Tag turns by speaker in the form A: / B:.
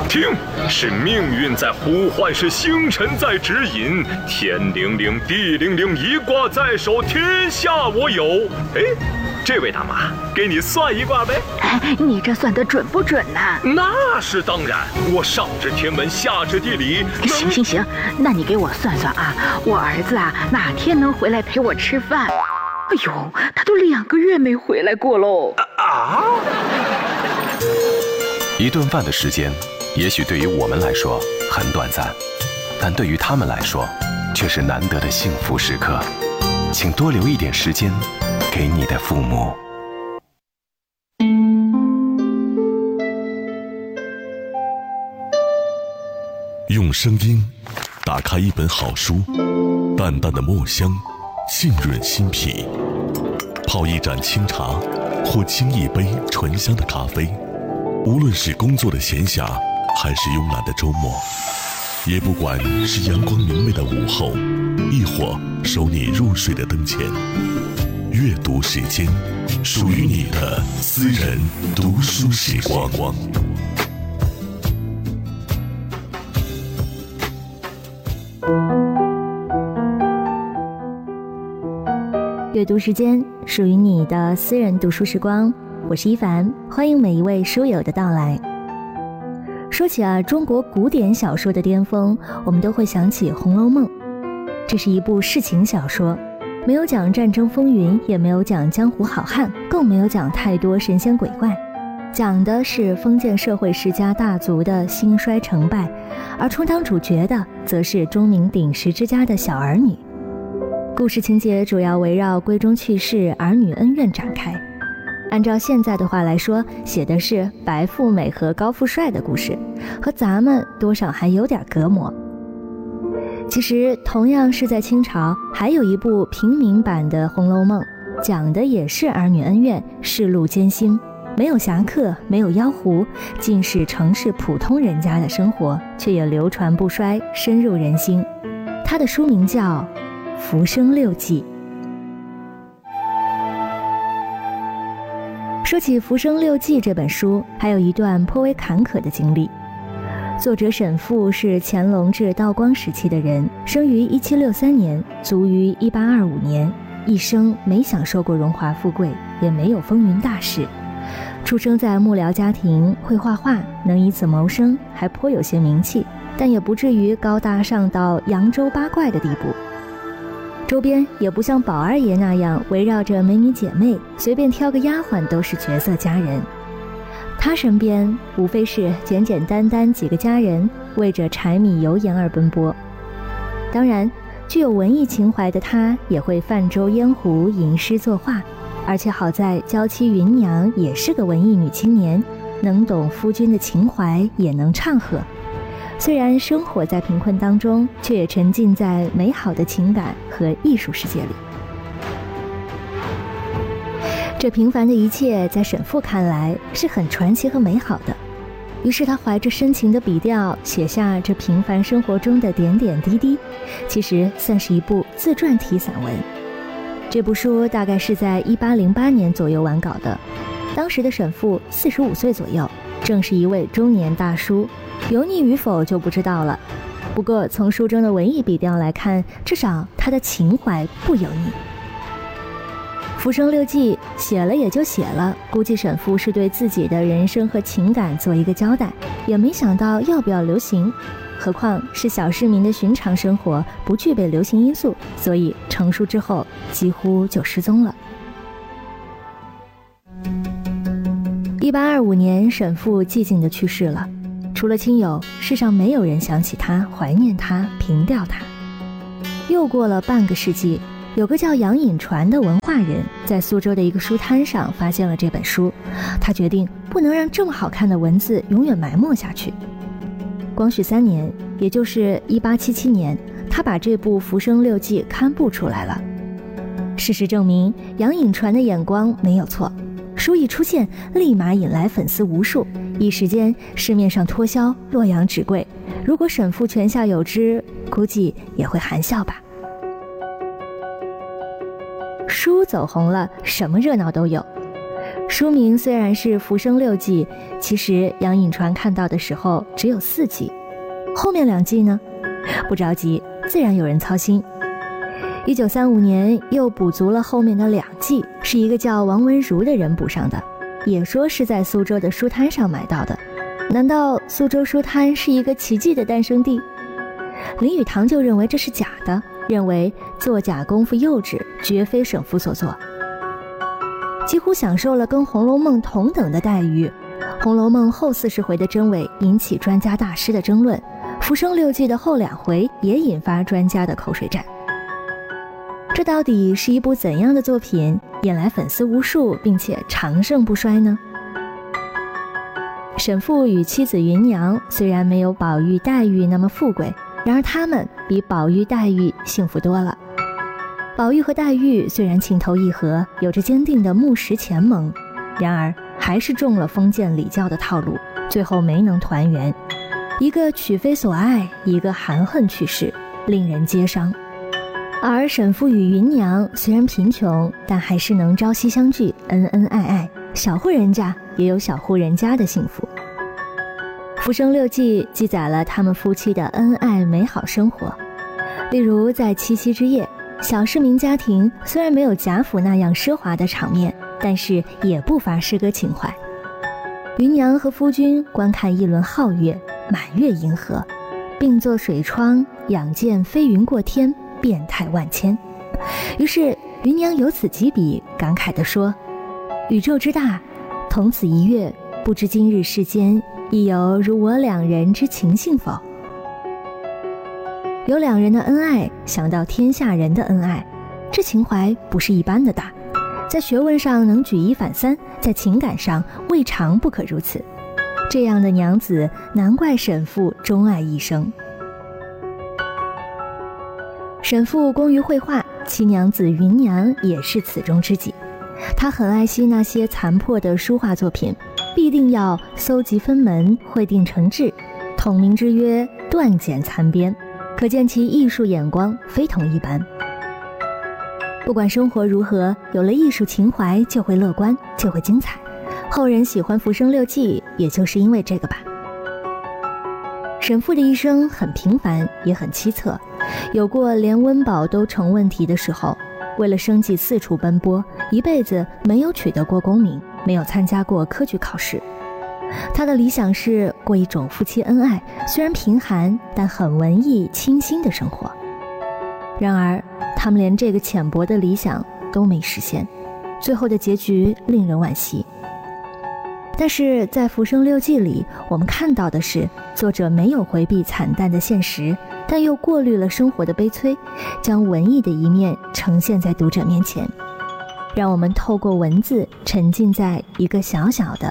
A: 听，是命运在呼唤，是星辰在指引。天灵灵，地灵灵，一卦在手，天下我有。哎，这位大妈，给你算一卦呗。
B: 哎，你这算得准不准呢？
A: 那是当然，我上知天文，下知地理。
B: 行，那你给我算算啊，我儿子啊哪天能回来陪我吃饭？哎呦，他都2个月没回来过喽。
C: 一顿饭的时间，也许对于我们来说很短暂，但对于他们来说，却是难得的幸福时刻。请多留一点时间给你的父母。
D: 用声音打开一本好书，淡淡的墨香浸润心脾，泡一盏清茶或沏一杯醇香的咖啡。无论是工作的闲暇还是慵懒的周末，也不管是阳光明媚的午后，亦或守你入睡的灯前，阅读时间，属于你的私人读书时光。
E: 阅读时间，属于你的私人读书时光。我是一凡，欢迎每一位书友的到来。说起中国古典小说的巅峰，我们都会想起《红楼梦》。这是一部世情小说，没有讲战争风云，也没有讲江湖好汉，更没有讲太多神仙鬼怪，讲的是封建社会世家大族的兴衰成败，而充当主角的则是钟鸣鼎食之家的小儿女。故事情节主要围绕闺中去世、儿女恩怨展开。按照现在的话来说，写的是白富美和高富帅的故事，和咱们多少还有点隔膜。其实同样是在清朝，还有一部平民版的《红楼梦》，讲的也是儿女恩怨、世路艰辛，没有侠客，没有妖狐，尽是城市普通人家的生活，却也流传不衰，深入人心。它的书名叫《浮生六记》。说起《浮生六记》这本书，还有一段颇为坎坷的经历。作者沈复是乾隆至道光时期的人，生于1763年，卒于1825年，一生没享受过荣华富贵，也没有风云大事。出生在幕僚家庭，会画画，能以此谋生，还颇有些名气，但也不至于高大上到扬州八怪的地步。周边也不像宝二爷那样围绕着美女姐妹，随便挑个丫鬟都是绝色佳人。他身边无非是简简单单几个家人，为着柴米油盐而奔波。当然，具有文艺情怀的他也会泛舟烟湖，吟诗作画，而且好在娇妻芸娘也是个文艺女青年，能懂夫君的情怀，也能唱和。虽然生活在贫困当中，却也沉浸在美好的情感和艺术世界里。这平凡的一切在沈复看来是很传奇和美好的，于是他怀着深情的笔调写下这平凡生活中的点点滴滴，其实算是一部自传体散文。这部书大概是在1808年左右完稿的，当时的沈复45岁左右，正是一位中年大叔，油腻与否就不知道了。不过从书中的文艺笔调来看，至少他的情怀不油腻。浮生六记写了也就写了，估计沈复是对自己的人生和情感做一个交代，也没想到要不要流行。何况是小市民的寻常生活，不具备流行因素，所以成书之后几乎就失踪了。1825年，沈复寂静地去世了。除了亲友，世上没有人想起他，怀念他，凭吊他。又过了半个世纪，有个叫杨颖传的文化人在苏州的一个书摊上发现了这本书，他决定不能让这么好看的文字永远埋没下去。光绪3年，也就是1877年，他把这部《浮生六记》刊布出来了。事实证明，杨颖传的眼光没有错，书一出现，立马引来粉丝无数，一时间市面上脱销，洛阳纸贵。如果沈复泉下有知，估计也会含笑吧。书走红了，什么热闹都有。 书名虽然是《浮生六记》，其实杨颖传看到的时候只有4季，后面2季呢？不着急，自然有人操心。1935年又补足了后面的2季，是一个叫王文如的人补上的，也说是在苏州的书摊上买到的。难道苏州书摊是一个奇迹的诞生地？林语堂就认为这是假的，认为作假功夫幼稚，绝非沈复所作，几乎享受了跟《红楼梦》同等的待遇。《红楼梦》后40回的真伪引起专家大师的争论，《浮生六记》的后2回也引发专家的口水战。这到底是一部怎样的作品，引来粉丝无数，并且长盛不衰呢？沈复与妻子芸娘虽然没有宝玉、黛玉那么富贵，然而他们比宝玉、黛玉幸福多了。宝玉和黛玉虽然情投意合，有着坚定的木石前盟，然而还是中了封建礼教的套路，最后没能团圆。一个娶非所爱，一个含恨去世，令人皆伤。而沈复与芸娘虽然贫穷，但还是能朝夕相聚，恩恩爱爱，小户人家也有小户人家的幸福。《浮生六记》记载了他们夫妻的恩爱美好生活，例如在七夕之夜，小市民家庭虽然没有贾府那样奢华的场面，但是也不乏诗歌情怀。芸娘和夫君观看一轮皓月，满月银河，并坐水窗，仰见飞云过天，变态万千。于是芸娘由此及彼，感慨地说：宇宙之大，同此一月，不知今日世间亦有如我2人之情幸否？有2人的恩爱，想到天下人的恩爱，这情怀不是一般的大，在学问上能举一反三，在情感上未尝不可如此。这样的娘子，难怪沈复钟爱一生。沈复工于绘画，其娘子芸娘也是此中知己。她很爱惜那些残破的书画作品，必定要搜集分门，会定成制，统名之曰断简残编，可见其艺术眼光非同一般。不管生活如何，有了艺术情怀就会乐观，就会精彩。后人喜欢《浮生六记》，也就是因为这个吧。沈复的一生很平凡，也很凄恻，有过连温饱都成问题的时候，为了生计四处奔波，一辈子没有取得过功名，没有参加过科举考试。他的理想是过一种夫妻恩爱，虽然贫寒，但很文艺清新的生活。然而他们连这个浅薄的理想都没实现，最后的结局令人惋惜。但是在《浮生六记》里，我们看到的是作者没有回避惨淡的现实，但又过滤了生活的悲催，将文艺的一面呈现在读者面前，让我们透过文字沉浸在一个小小的